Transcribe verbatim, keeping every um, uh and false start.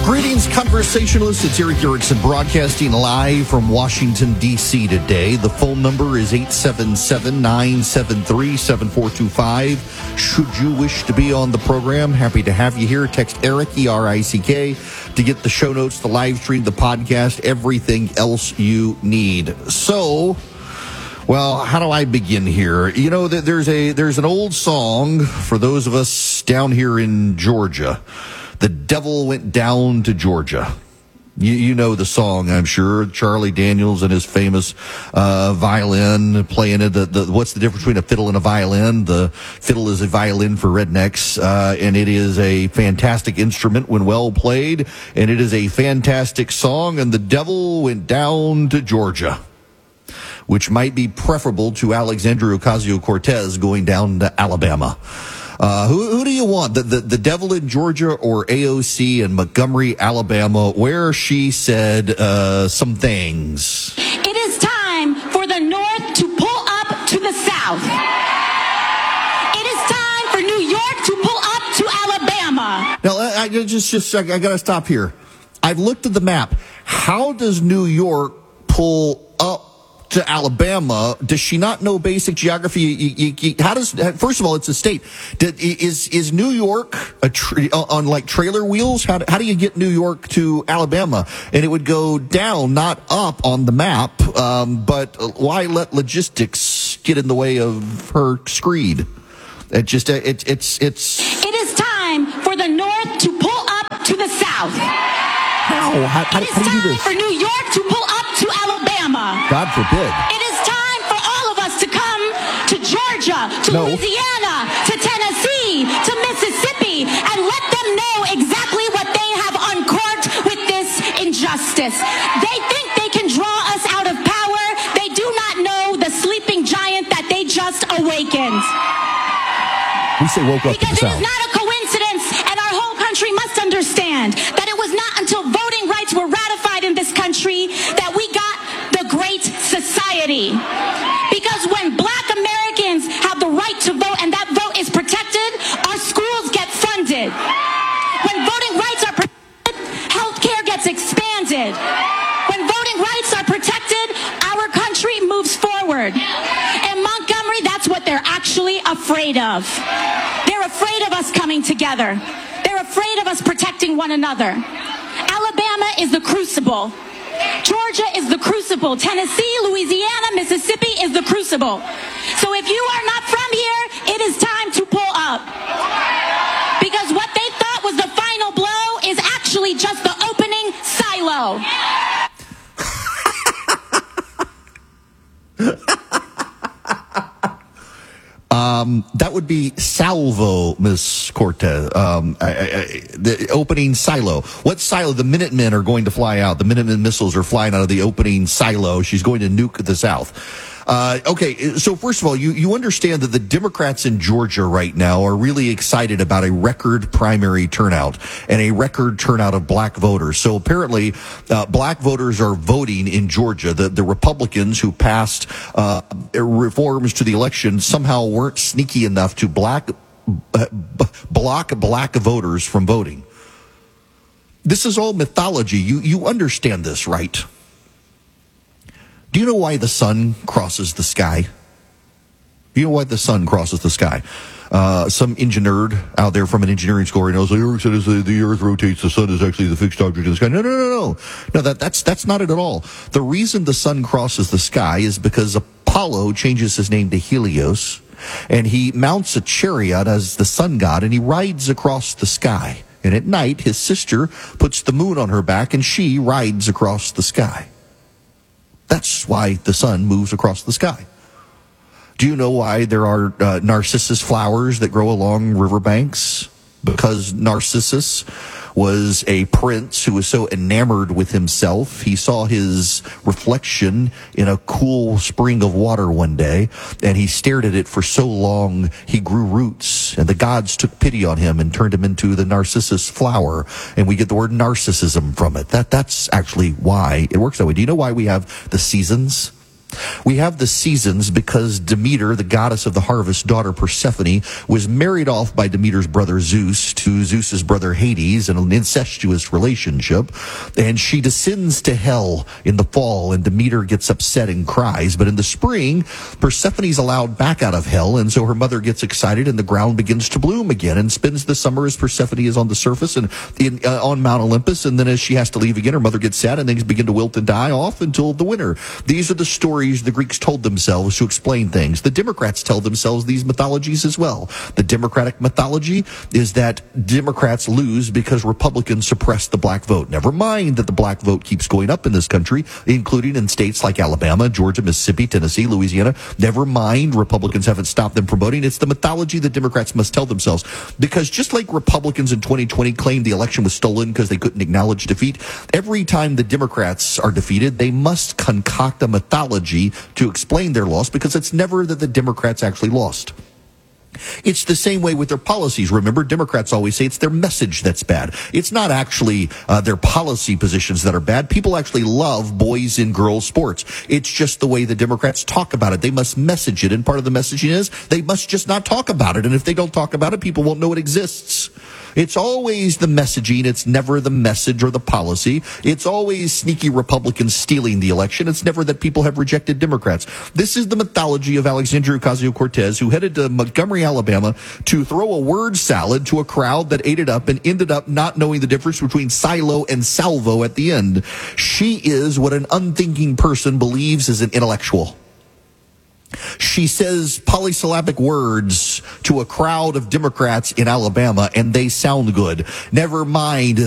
Greetings, conversationalists. It's Eric Erickson broadcasting live from Washington, D C today. The phone number is eight seven seven, nine seven three, seven four two five. Should you wish to be on the program, happy to have you here. Text Eric, E R I C K, to get the show notes, the live stream, the podcast, everything else you need. So, well, how do I begin here? You know, there's a there's an old song for those of us down here in Georgia. The Devil Went Down to Georgia. You, you know the song, I'm sure. Charlie Daniels and his famous uh, violin playing it. The, the, what's the difference between a fiddle and a violin? The fiddle is a violin for rednecks, uh, and it is a fantastic instrument when well played, and it is a fantastic song, and the devil went down to Georgia, which might be preferable to Alexandria Ocasio-Cortez going down to Alabama. Uh, who, who do you want? The, the, the devil in Georgia or A O C in Montgomery, Alabama, where she said, uh, some things? It is time for the North to pull up to the South. It is time for New York to pull up to Alabama. Now, I, I just, just, I, I gotta stop here. I've looked at the map. How does New York pull up to Alabama? Does she not know basic geography? You, you, you, how does, first of all, it's a state. Did, is is New York a tra- on like trailer wheels? How do, how do you get New York to Alabama? And it would go down, not up on the map. Um, but why let logistics get in the way of her screed? It just it, it's it's. It is time for the North to pull up to the South. How? How, how, it is how do you do time this? for New York to pull up to Alabama. God forbid. It is time for all of us to come to Georgia, to no. Louisiana, to Tennessee, to Mississippi, and let them know exactly what they have uncorked with this injustice. They think they can draw us out of power. They do not know the sleeping giant that they just awakened. We say woke up because to the it sound. is not a coincidence, and our whole country must understand that it was not until voting rights were ratified in this country that we got the Great Society. Because when black Americans have the right to vote and that vote is protected, our schools get funded. When voting rights are protected, health care gets expanded. When voting rights are protected, our country moves forward. In Montgomery, that's what they're actually afraid of. They're afraid of us coming together. They're afraid of us protecting one another. Alabama is the crucible. Georgia is the crucible. Tennessee, Louisiana, Mississippi is the crucible. So if you are not from here, it is time to pull up. Because what they thought was the final blow is actually just the opening silo. Um, that would be salvo, Miss Cortez. Um, I, I, the opening silo. What silo? The Minutemen are going to fly out. The Minutemen missiles are flying out of the opening silo. She's going to nuke the South. Uh, okay, so first of all, you, you understand that the Democrats in Georgia right now are really excited about a record primary turnout and a record turnout of black voters. So apparently, uh, black voters are voting in Georgia. The, the Republicans who passed, uh, reforms to the election somehow weren't sneaky enough to black, uh, block black voters from voting. This is all mythology. You, you understand this, right? Do you know why the sun crosses the sky? Do you know why the sun crosses the sky? Uh, some engineer out there from an engineering school right now is like, Eric said, as the earth rotates, the sun is actually the fixed object in the sky. No, no, no, no. No, that, that's, that's not it at all. The reason the sun crosses the sky is because Apollo changes his name to Helios, and he mounts a chariot as the sun god, and he rides across the sky. And at night, his sister puts the moon on her back, and she rides across the sky. That's why the sun moves across the sky. Do you know why there are uh, narcissus flowers that grow along riverbanks? Because Narcissus was a prince who was so enamored with himself, he saw his reflection in a cool spring of water one day, and he stared at it for so long, he grew roots, and the gods took pity on him and turned him into the narcissus flower, and we get the word narcissism from it. That That's actually why it works that way. Do you know why we have the seasons? We have the seasons because Demeter, the goddess of the harvest, daughter Persephone, was married off by Demeter's brother Zeus to Zeus's brother Hades in an incestuous relationship. And she descends to hell in the fall, and Demeter gets upset and cries. But in the spring, Persephone's allowed back out of hell, and so her mother gets excited, and the ground begins to bloom again, and spends the summer as Persephone is on the surface and in, uh, on Mount Olympus. And then as she has to leave again, her mother gets sad, and things begin to wilt and die off until the winter. These are the stories the Greeks told themselves to explain things. The Democrats tell themselves these mythologies as well. The Democratic mythology is that Democrats lose because Republicans suppress the black vote. Never mind that the black vote keeps going up in this country, including in states like Alabama, Georgia, Mississippi, Tennessee, Louisiana. Never mind Republicans haven't stopped them from voting. It's the mythology that Democrats must tell themselves. Because just like Republicans in twenty twenty claimed the election was stolen because they couldn't acknowledge defeat, every time the Democrats are defeated, they must concoct a mythology to explain their loss, because it's never that the Democrats actually lost. It's the same way with their policies. Remember, Democrats always say it's their message that's bad. It's not actually uh, their policy positions that are bad. People actually love boys and girls sports. It's just the way the Democrats talk about it. They must message it, and part of the messaging is they must just not talk about it. And if they don't talk about it, people won't know it exists. It's always the messaging. It's never the message or the policy. It's always sneaky Republicans stealing the election. It's never that people have rejected Democrats. This is the mythology of Alexandria Ocasio-Cortez, who headed to Montgomery, Alabama, to throw a word salad to a crowd that ate it up and ended up not knowing the difference between silo and salvo at the end. She is what an unthinking person believes is an intellectual. She says polysyllabic words to a crowd of Democrats in Alabama, and they sound good. Never mind